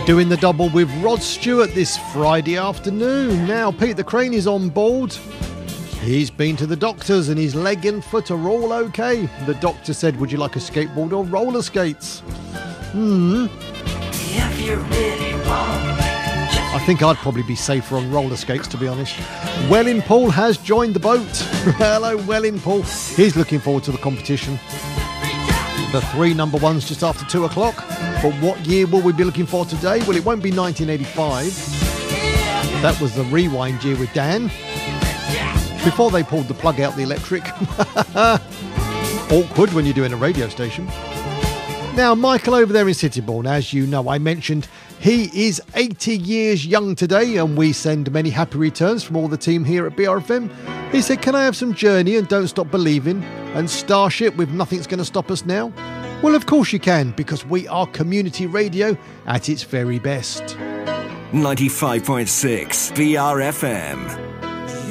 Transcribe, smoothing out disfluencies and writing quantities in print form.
Doing the double with Rod Stewart this Friday afternoon. Now, Pete the Crane is on board. He's been to the doctors and his leg and foot are all okay. The doctor said, would you like a skateboard or roller skates? If you really want. I think I'd probably be safer on roller skates, to be honest. Welling Paul has joined the boat. Hello, Welling Paul. He's looking forward to the competition. The 3 number ones just after 2 o'clock. But what year will we be looking for today? Well, it won't be 1985. That was the rewind year with Dan. Before they pulled the plug out the electric. Awkward when you're doing a radio station. Now, Michael over there in Sittingbourne, as you know, I mentioned he is 80 years young today, and we send many happy returns from all the team here at BRFM. He said, can I have some Journey and Don't Stop Believing and Starship with Nothing's Gonna Stop Us Now? Well, of course you can, because we are community radio at its very best. 95.6 BRFM.